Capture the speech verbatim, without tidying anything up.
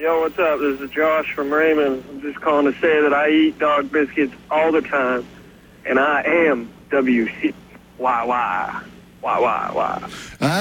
Yo, what's up? This is Josh from Raymond. I'm just calling to say that I eat dog biscuits all the time, and I am W C Y Y. Why, why, why?